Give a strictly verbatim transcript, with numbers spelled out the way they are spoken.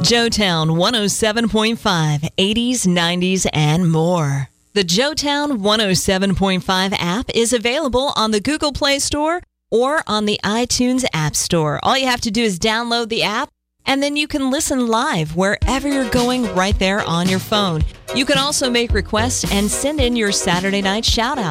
Joetown one oh seven point five, eighties, nineties, and more. The Joetown one oh seven point five app is available on the Google Play Store or on the iTunes App Store. All you have to do is download the app, and then you can listen live wherever you're going right there on your phone. You can also make requests and send in your Saturday night shout-out.